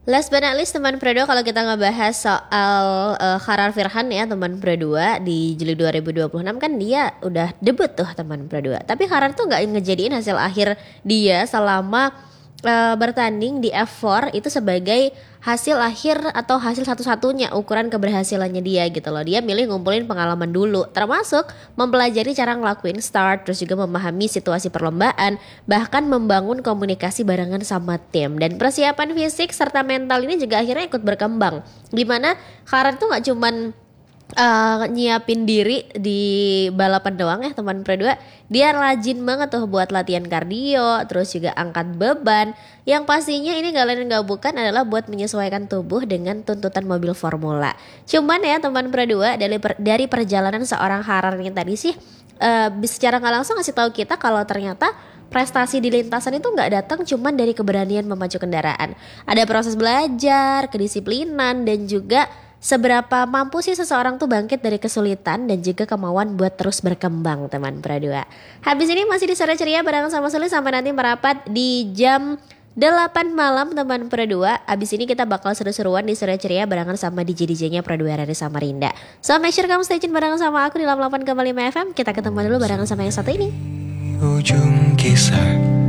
Last but not least teman Pro 2, kalau kita ngebahas soal Kharar Virhan ya teman Pro 2 di Juli 2026 kan dia udah debut tuh teman Pro 2. Tapi Kharar tuh nggak ngejadiin hasil akhir dia selama bertanding di F4 itu sebagai hasil akhir atau hasil satu-satunya ukuran keberhasilannya dia gitu loh. Dia milih ngumpulin pengalaman dulu, termasuk mempelajari cara ngelakuin start, terus juga memahami situasi perlombaan, bahkan membangun komunikasi barengan sama tim. Dan persiapan fisik serta mental ini juga akhirnya ikut berkembang. Dimana Karen tuh nggak cuman nyiapin diri di balapan doang ya teman Pro 2. Dia rajin banget tuh buat latihan kardio, terus juga angkat beban. Yang pastinya ini gak lain gak bukan adalah buat menyesuaikan tubuh dengan tuntutan mobil formula. Cuman ya teman Pro 2, dari perjalanan seorang Harar ini tadi sih secara nggak langsung ngasih tahu kita kalau ternyata prestasi di lintasan itu nggak datang cuman dari keberanian memacu kendaraan. Ada proses belajar, kedisiplinan, dan juga seberapa mampu sih seseorang tuh bangkit dari kesulitan dan juga kemauan buat terus berkembang teman Pro 2. Habis ini masih di Sore Ceria barengan sama Suli sampai nanti merapat di jam 8 malam teman Pro 2. Abis ini kita bakal seru-seruan di Sore Ceria barengan sama DJ-nya Pro 2 Rari Samarinda. So make sure kamu stay tune barengan sama aku di 88,5 FM. Kita ketemu dulu barengan sama yang satu ini. Ujung kisah